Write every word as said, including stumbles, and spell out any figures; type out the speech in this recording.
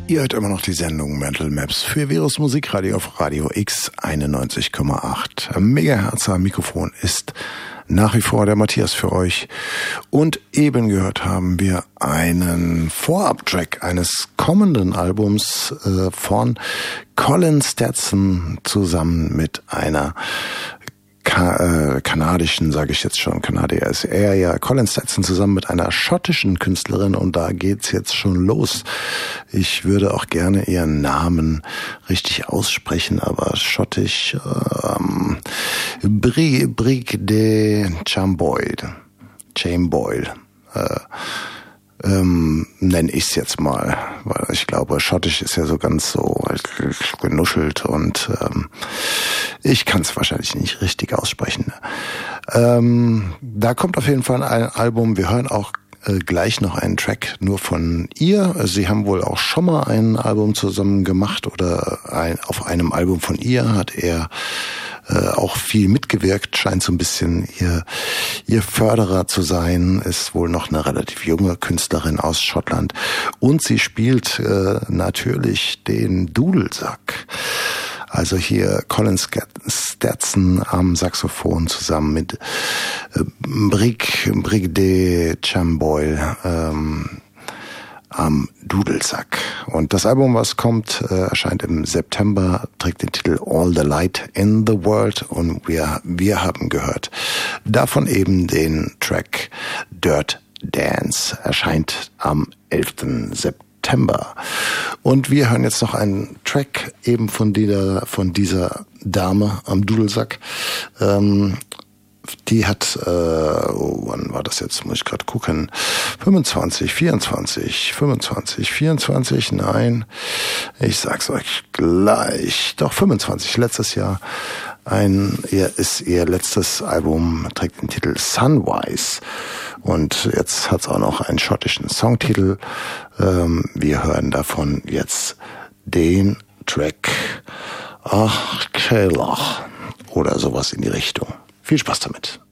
Ihr hört immer noch die Sendung Mental Maps für Virus Musikradio auf Radio X einundneunzig Komma acht. Megahertz am Mikrofon ist nach wie vor der Matthias für euch. Und eben gehört haben wir einen Vorab-Track eines kommenden Albums äh, von Colin Stetson zusammen mit einer Ka- äh, kanadischen, sage ich jetzt schon, Kanadier ist er ja, Colin Stetson zusammen mit einer schottischen Künstlerin und da geht's jetzt schon los. Ich würde auch gerne ihren Namen richtig aussprechen, aber schottisch, ähm, Brig, Brig de Chamboil, Chamboil, äh, Ähm, nenne ich's jetzt mal, weil ich glaube, Schottisch ist ja so ganz so genuschelt und ähm, ich kann es wahrscheinlich nicht richtig aussprechen. Ähm, da kommt auf jeden Fall ein Album, wir hören auch äh, gleich noch einen Track nur von ihr. Sie haben wohl auch schon mal ein Album zusammen gemacht oder ein, auf einem Album von ihr hat er Äh, auch viel mitgewirkt, scheint so ein bisschen ihr ihr Förderer zu sein, ist wohl noch eine relativ junge Künstlerin aus Schottland und sie spielt äh, natürlich den Dudelsack. Also hier Colin Stetson am Saxophon zusammen mit äh, Brig, Brig de Chamboil ähm, am Dudelsack. Und das Album, was kommt, äh, erscheint im September, trägt den Titel All the Light in the World und wir, wir haben gehört davon eben den Track Dirt Dance, erscheint am elften September. Und wir hören jetzt noch einen Track eben von dieser, von dieser Dame am Dudelsack. Ähm, Die hat, äh, oh, wann war das jetzt? Muss ich gerade gucken. fünfundzwanzig, vierundzwanzig, fünfundzwanzig, vierundzwanzig, nein. Ich sag's euch gleich. Doch, fünfundzwanzig, letztes Jahr. Ein, ihr, ist ihr letztes Album, trägt den Titel Sunwise. Und jetzt hat's auch noch einen schottischen Songtitel. Ähm, wir hören davon jetzt den Track Ach, Kelach. Oder sowas in die Richtung. Viel Spaß damit.